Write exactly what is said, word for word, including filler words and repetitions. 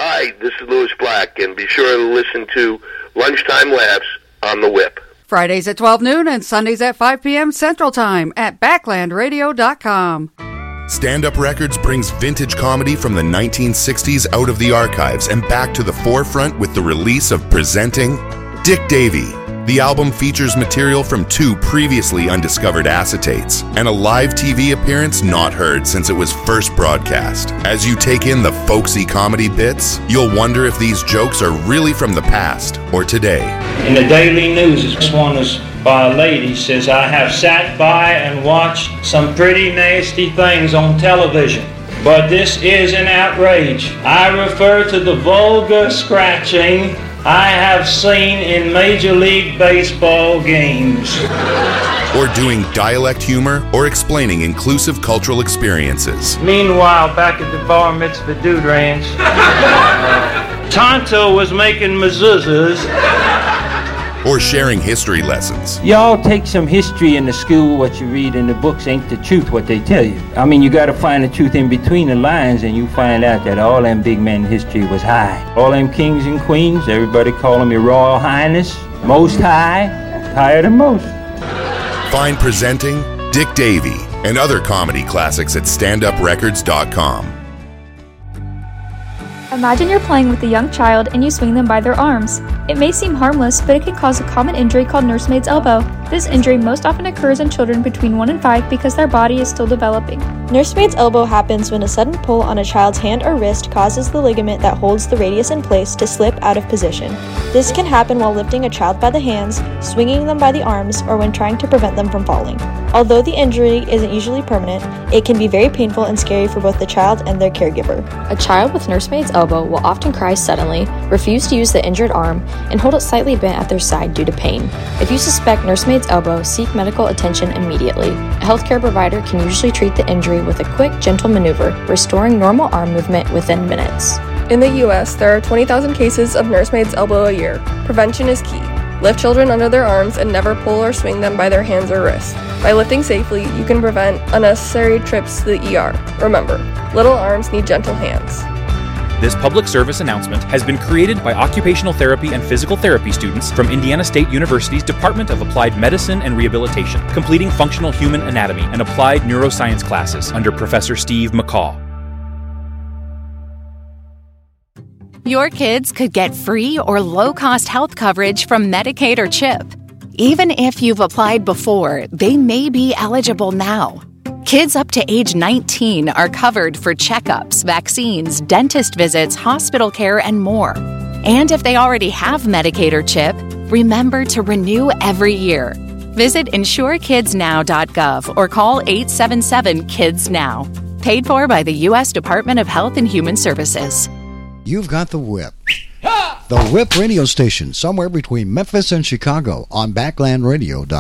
Hi, this is Louis Black, and be sure to listen to Lunchtime Laughs on the Whip. Fridays at twelve noon and Sundays at five p.m. Central Time at backland radio dot com. Stand Up Records brings vintage comedy from the nineteen sixties out of the archives and back to the forefront with the release of Presenting Dick Davey. The album features material from two previously undiscovered acetates and a live T V appearance not heard since it was first broadcast. As you take in the folksy comedy bits, you'll wonder if these jokes are really from the past or today. In the Daily News, this one is by a lady, says, I have sat by and watched some pretty nasty things on television, but this is an outrage. I refer to the vulgar scratching I have seen in Major League Baseball games. Or doing dialect humor or explaining inclusive cultural experiences. Meanwhile, back at the Bar Mitzvah Dude Ranch, uh, Tonto was making mezuzahs. Or sharing history lessons. Y'all take some history in the school. What you read in the books ain't the truth, what they tell you. I mean, you gotta find the truth in between the lines, and you find out that all them big men in history was high. All them kings and queens, everybody call them your Royal Highness, Most High, higher than most. Find Presenting Dick Davey and other comedy classics at stand up records dot com. Imagine you're playing with a young child and you swing them by their arms. It may seem harmless, but it can cause a common injury called nursemaid's elbow. This injury most often occurs in children between one and five because their body is still developing. Nursemaid's elbow happens when a sudden pull on a child's hand or wrist causes the ligament that holds the radius in place to slip out of position. This can happen while lifting a child by the hands, swinging them by the arms, or when trying to prevent them from falling. Although the injury isn't usually permanent, it can be very painful and scary for both the child and their caregiver. A child with nursemaid's elbow will often cry suddenly, refuse to use the injured arm, and hold it slightly bent at their side due to pain. If you suspect nursemaid's elbow, seek medical attention immediately. A healthcare provider can usually treat the injury with a quick, gentle maneuver, restoring normal arm movement within minutes. In the U S, there are twenty thousand cases of nursemaid's elbow a year. Prevention is key. Lift children under their arms and never pull or swing them by their hands or wrists. By lifting safely, you can prevent unnecessary trips to the E R. Remember, little arms need gentle hands. This public service announcement has been created by occupational therapy and physical therapy students from Indiana State University's Department of Applied Medicine and Rehabilitation, completing functional human anatomy and applied neuroscience classes under Professor Steve McCaw. Your kids could get free or low-cost health coverage from Medicaid or CHIP. Even if you've applied before, they may be eligible now. Kids up to age nineteen are covered for checkups, vaccines, dentist visits, hospital care, and more. And if they already have Medicaid or CHIP, remember to renew every year. Visit insure kids now dot gov or call eight seven seven kids now. Paid for by the U S Department of Health and Human Services. You've got the Whip. The Whip radio station, somewhere between Memphis and Chicago on backland radio dot com.